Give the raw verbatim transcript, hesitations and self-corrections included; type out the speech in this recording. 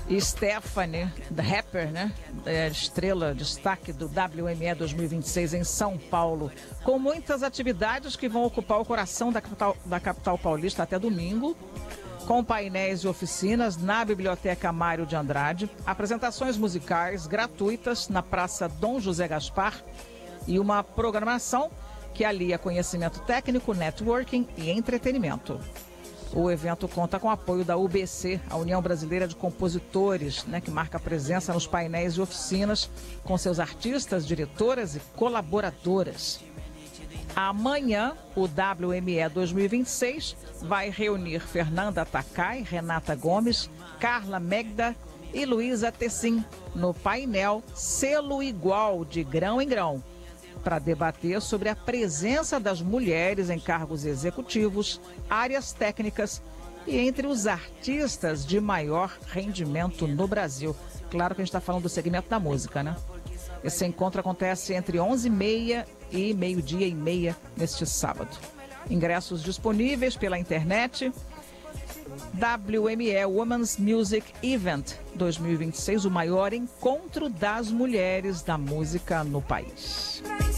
E Stephanie, da rapper, né? É, estrela, destaque do W M E dois mil e vinte e seis em São Paulo, com muitas atividades que vão ocupar o coração da capital, da capital paulista até domingo, com painéis e oficinas na Biblioteca Mário de Andrade, apresentações musicais gratuitas na Praça Dom José Gaspar e uma programação que alia conhecimento técnico, networking e entretenimento. O evento conta com o apoio da U B C, a União Brasileira de Compositores, né, que marca a presença nos painéis e oficinas com seus artistas, diretoras e colaboradoras. Amanhã, o W M E dois mil e vinte e seis vai reunir Fernanda Takai, Renata Gomes, Carla Megda e Luísa Tessin no painel Selo Igual de Grão em Grão, para debater sobre a presença das mulheres em cargos executivos, áreas técnicas e entre os artistas de maior rendimento no Brasil. Claro que a gente está falando do segmento da música, né? Esse encontro acontece entre onze e meia e meio-dia e meia neste sábado. Ingressos disponíveis pela internet. W M E Women's Music Event dois mil e vinte e seis, o maior encontro das mulheres da música no país.